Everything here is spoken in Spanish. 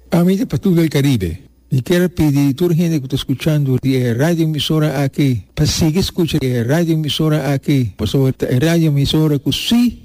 Amiga Pastor del Caribe, y quiero pedir a toda la gente que está escuchando de radio emisora aquí, para seguir escuchando radio emisora aquí, por sobre radio emisora que sí